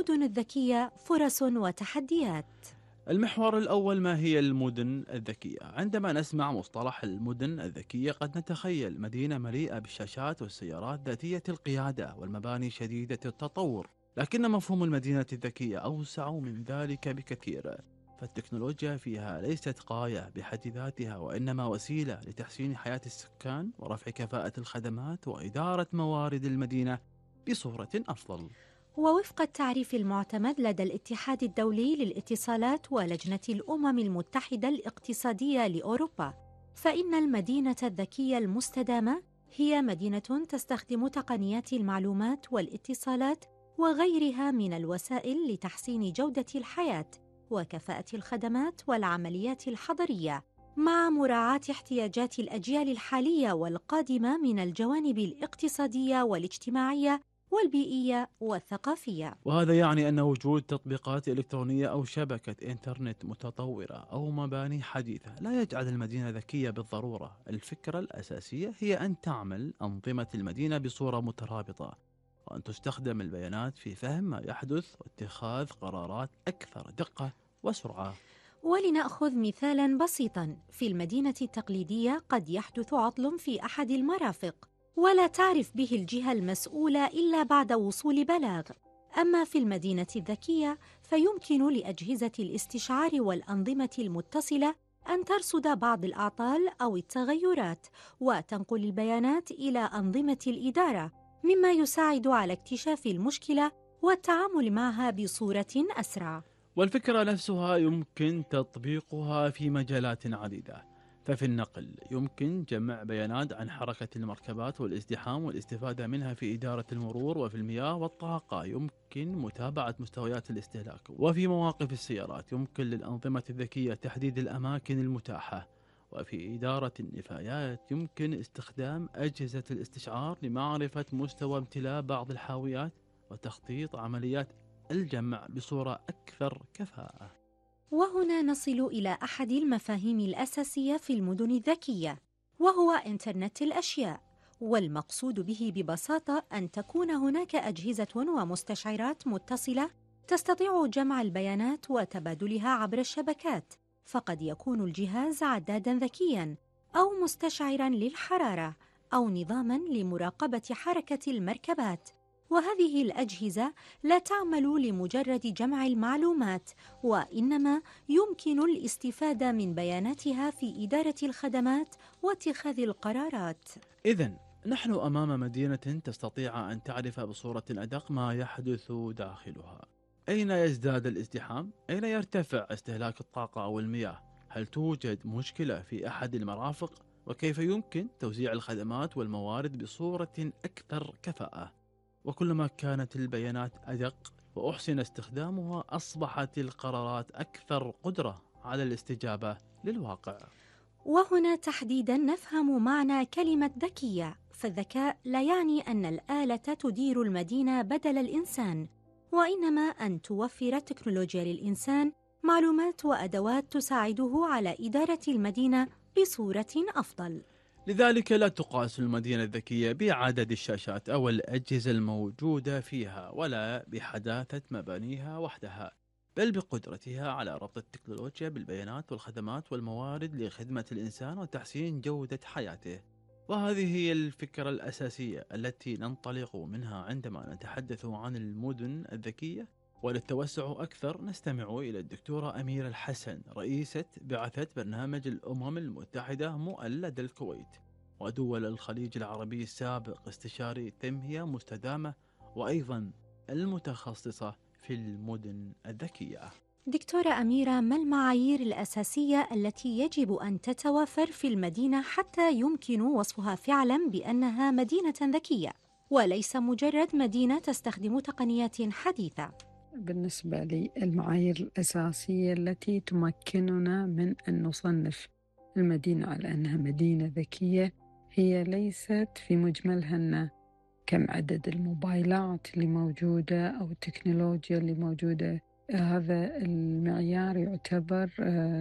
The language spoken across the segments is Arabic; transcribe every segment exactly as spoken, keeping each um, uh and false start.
المدن الذكية فرص وتحديات. المحور الأول: ما هي المدن الذكية؟ عندما نسمع مصطلح المدن الذكية قد نتخيل مدينة مليئة بالشاشات والسيارات ذاتية القيادة والمباني شديدة التطور، لكن مفهوم المدينة الذكية أوسع من ذلك بكثير، فالتكنولوجيا فيها ليست غاية بحد ذاتها، وإنما وسيلة لتحسين حياة السكان ورفع كفاءة الخدمات وإدارة موارد المدينة بصورة أفضل. ووفق التعريف المعتمد لدى الاتحاد الدولي للاتصالات ولجنة الأمم المتحدة الاقتصادية لأوروبا، فإن المدينة الذكية المستدامة هي مدينة تستخدم تقنيات المعلومات والاتصالات وغيرها من الوسائل لتحسين جودة الحياة وكفاءة الخدمات والعمليات الحضرية، مع مراعاة احتياجات الأجيال الحالية والقادمة من الجوانب الاقتصادية والاجتماعية والبيئية والثقافية. وهذا يعني أن وجود تطبيقات إلكترونية أو شبكة إنترنت متطورة أو مباني حديثة لا يجعل المدينة ذكية بالضرورة. الفكرة الأساسية هي أن تعمل أنظمة المدينة بصورة مترابطة، وأن تستخدم البيانات في فهم ما يحدث واتخاذ قرارات أكثر دقة وسرعة. ولنأخذ مثالاً بسيطاً، في المدينة التقليدية قد يحدث عطل في أحد المرافق ولا تعرف به الجهة المسؤولة إلا بعد وصول بلاغ. أما في المدينة الذكية فيمكن لأجهزة الاستشعار والأنظمة المتصلة أن ترصد بعض الأعطال أو التغيرات وتنقل البيانات إلى أنظمة الإدارة، مما يساعد على اكتشاف المشكلة والتعامل معها بصورة أسرع. والفكرة نفسها يمكن تطبيقها في مجالات عديدة، ففي النقل يمكن جمع بيانات عن حركة المركبات والازدحام والاستفادة منها في إدارة المرور، وفي المياه والطاقة يمكن متابعة مستويات الاستهلاك، وفي مواقف السيارات يمكن للأنظمة الذكية تحديد الأماكن المتاحة، وفي إدارة النفايات يمكن استخدام أجهزة الاستشعار لمعرفة مستوى امتلاء بعض الحاويات وتخطيط عمليات الجمع بصورة أكثر كفاءة. وهنا نصل إلى أحد المفاهيم الأساسية في المدن الذكية، وهو إنترنت الأشياء، والمقصود به ببساطة أن تكون هناك أجهزة ومستشعرات متصلة تستطيع جمع البيانات وتبادلها عبر الشبكات، فقد يكون الجهاز عداداً ذكياً أو مستشعراً للحرارة أو نظاماً لمراقبة حركة المركبات. وهذه الأجهزة لا تعمل لمجرد جمع المعلومات، وإنما يمكن الاستفادة من بياناتها في إدارة الخدمات واتخاذ القرارات. إذن نحن أمام مدينة تستطيع أن تعرف بصورة أدق ما يحدث داخلها. أين يزداد الازدحام؟ أين يرتفع استهلاك الطاقة أو المياه؟ هل توجد مشكلة في أحد المرافق؟ وكيف يمكن توزيع الخدمات والموارد بصورة أكثر كفاءة؟ وكلما كانت البيانات أدق وأحسن استخدامها أصبحت القرارات أكثر قدرة على الاستجابة للواقع. وهنا تحديداً نفهم معنى كلمة ذكية، فالذكاء لا يعني أن الآلة تدير المدينة بدل الإنسان، وإنما أن توفر تكنولوجيا للإنسان معلومات وأدوات تساعده على إدارة المدينة بصورة أفضل. لذلك لا تقاس المدينة الذكية بعدد الشاشات أو الأجهزة الموجودة فيها، ولا بحداثة مبانيها وحدها، بل بقدرتها على ربط التكنولوجيا بالبيانات والخدمات والموارد لخدمة الإنسان وتحسين جودة حياته. وهذه هي الفكرة الأساسية التي ننطلق منها عندما نتحدث عن المدن الذكية. وللتوسع أكثر نستمع إلى الدكتورة أميرة الحسن، رئيسة بعثة برنامج الأمم المتحدة مؤلد الكويت ودول الخليج العربي السابق، استشاري تنمية مستدامة وأيضا المتخصصة في المدن الذكية. دكتورة أميرة، ما المعايير الأساسية التي يجب أن تتوافر في المدينة حتى يمكن وصفها فعلاً بأنها مدينة ذكية وليس مجرد مدينة تستخدم تقنيات حديثة؟ بالنسبة لي المعايير الأساسية التي تمكننا من أن نصنف المدينة على أنها مدينة ذكية هي ليست في مجملها أن كم عدد الموبايلات اللي موجودة أو التكنولوجيا اللي موجودة. هذا المعيار يعتبر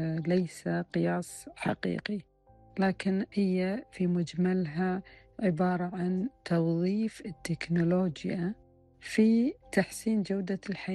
ليس قياس حقيقي، لكن هي في مجملها عبارة عن توظيف التكنولوجيا في تحسين جودة الحياة.